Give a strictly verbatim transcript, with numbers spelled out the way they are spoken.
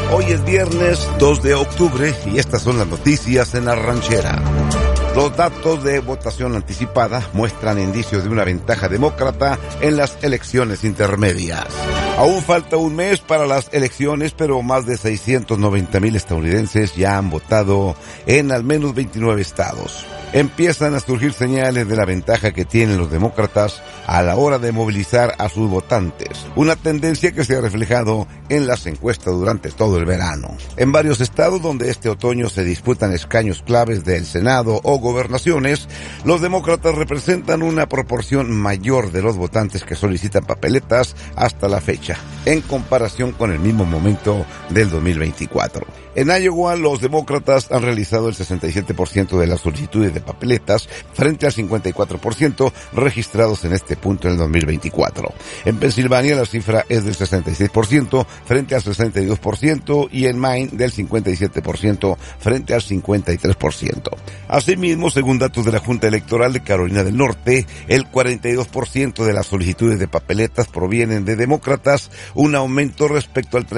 Hoy es viernes dos de octubre y estas son las noticias en La Ranchera. Los datos de votación anticipada muestran indicios de una ventaja demócrata en las elecciones intermedias. Aún falta un mes para las elecciones, pero más de seiscientos noventa mil estadounidenses ya han votado en al menos veintinueve estados. Empiezan a surgir señales de la ventaja que tienen los demócratas a la hora de movilizar a sus votantes, una tendencia que se ha reflejado en las encuestas durante todo el verano. En varios estados donde este otoño se disputan escaños claves del Senado o gobernaciones, los demócratas representan una proporción mayor de los votantes que solicitan papeletas hasta la fecha, en comparación con el mismo momento del dos mil veinticuatro. En Iowa, los demócratas han realizado el sesenta y siete por ciento de las solicitudes de papeletas frente al cincuenta y cuatro por ciento registrados en este punto en el dos mil veinticuatro. En Pensilvania la cifra es del sesenta y seis por ciento frente al sesenta y dos por ciento y en Maine del cincuenta y siete por ciento frente al cincuenta y tres por ciento. Asimismo, según datos de la Junta Electoral de Carolina del Norte, el cuarenta y dos por ciento de las solicitudes de papeletas provienen de demócratas, un aumento respecto al